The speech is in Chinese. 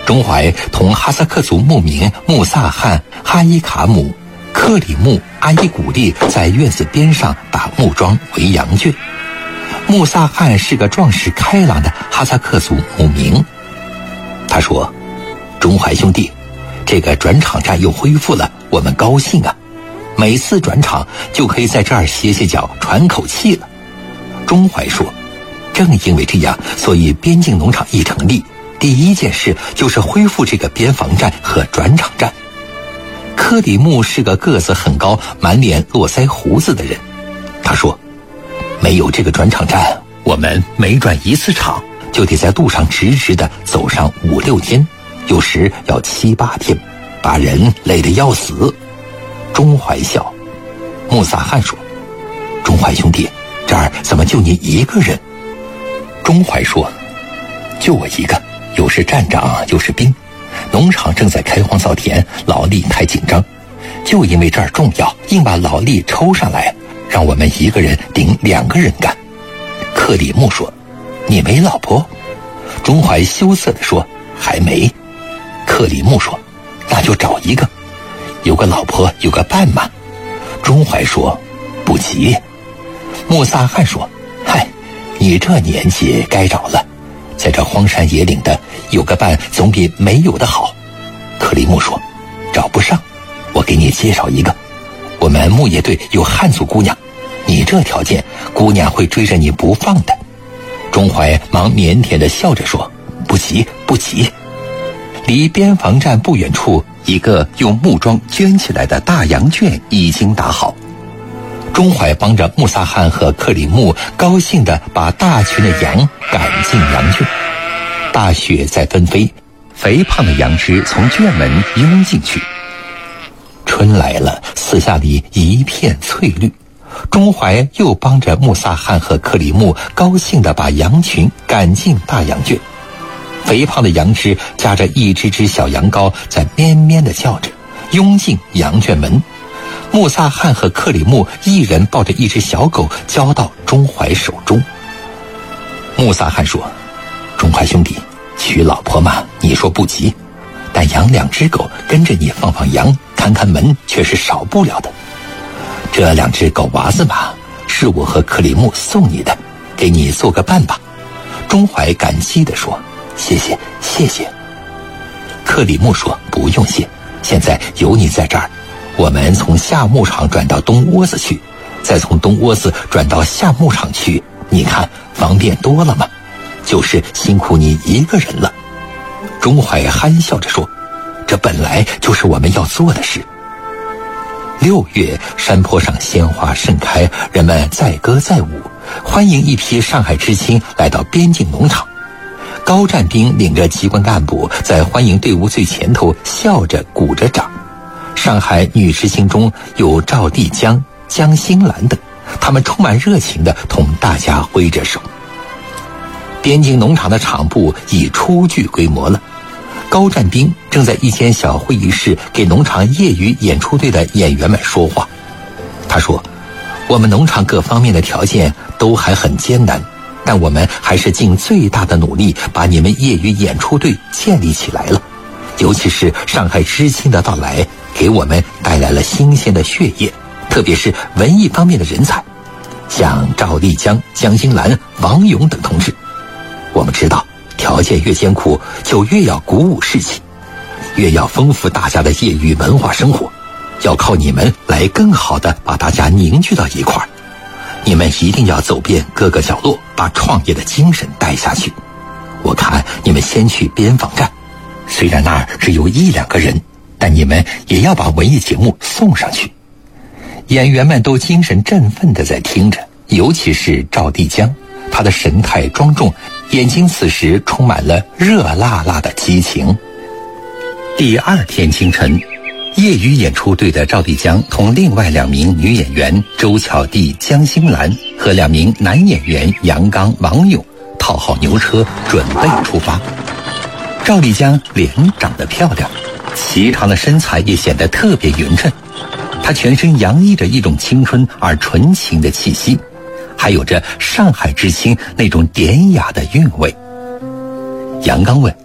钟怀同哈萨克族牧民穆萨汗、哈伊卡姆、克里木、阿依古丽在院子边上把木桩为羊圈。穆萨汗是个壮实开朗的哈萨克族牧民，他说：“钟怀兄弟，这个转场站又恢复了，我们高兴啊！每次转场就可以在这儿歇歇脚、喘口气了。”钟怀说：“正因为这样，所以边境农场一成立，第一件事就是恢复这个边防站和转场站。”克里木是个个子很高、满脸络腮胡子的人，他说：“没有这个转场站，我们每转一次场就得在路上直直地走上5-6天，有时要7-8天，把人累得要死。”钟怀笑。穆萨汗说：“钟怀兄弟，这儿怎么就你一个人？”钟怀说：“就我一个，有时站长，有时兵。农场正在开荒扫田，劳力太紧张，就因为这儿重要，硬把劳力抽上来，让我们一个人顶2个人干。”克里木说：“你没老婆？”钟怀羞涩地说：“还没。”克里木说：“那就找一个，有个老婆有个伴嘛。”钟怀说：“不急。”穆萨汗说：“嗨，你这年纪该找了，在这荒山野岭的有个伴总比没有的好。”克里木说：“找不上，我给你介绍一个，我们牧业队有汉族姑娘，你这条件，姑娘会追着你不放的。”钟怀忙腼腆地笑着说：“不急，不急。”离边防站不远处，一个用木桩圈起来的大羊圈已经打好。钟怀帮着穆萨汗和克里木高兴地把大群的羊赶进羊圈。大雪在纷飞，肥胖的羊只从圈门拥进去。春来了，四下里一片翠绿。钟怀又帮着穆萨汗和克里木高兴地把羊群赶进大羊圈。肥胖的羊只夹着一只只小羊羔，在咩咩地叫着，拥进羊圈门。穆萨汗和克里木一人抱着一只小狗交到钟怀手中。穆萨汗说：“钟怀兄弟，娶老婆嘛，你说不急，但养2只狗跟着你放放羊、看看门却是少不了的。这2只狗娃子嘛，是我和克里木送你的，给你做个伴吧。”钟怀感激地说：“谢谢，谢谢。”克里木说：“不用谢，现在有你在这儿，我们从下牧场转到东窝子去，再从东窝子转到下牧场去，你看方便多了吗？就是辛苦你一个人了。”钟怀憨笑着说：“这本来就是我们要做的事。”6月，山坡上鲜花盛开，人们载歌载舞，欢迎一批上海知青来到边境农场。高战兵领着机关干部在欢迎队伍最前头笑着鼓着掌。上海女知青中有赵丽江、江心兰等，他们充满热情地同大家挥着手。边境农场的场部已初具规模了。高战兵正在一间小会议室给农场业余演出队的演员们说话。他说：“我们农场各方面的条件都还很艰难，但我们还是尽最大的努力把你们业余演出队建立起来了。尤其是上海知青的到来，给我们带来了新鲜的血液，特别是文艺方面的人才，像赵丽江、江心兰、王勇等同志。我们知道，条件越艰苦，就越要鼓舞士气，越要丰富大家的业余文化生活，要靠你们来更好地把大家凝聚到一块儿。你们一定要走遍各个角落，把创业的精神带下去。我看你们先去边防站，虽然那儿只有1-2个人，但你们也要把文艺节目送上去。”演员们都精神振奋地在听着，尤其是赵丽江，她的神态庄重，眼睛此时充满了热辣辣的激情。第2天清晨，业余演出队的赵丽江同另外2名女演员周巧娣、江心兰和2名男演员杨刚、王勇套好牛车，准备出发。赵丽江脸长得漂亮，颀长的身材也显得特别匀称，她全身洋溢着一种青春而纯情的气息，还有着上海知青那种典雅的韵味。杨刚问：“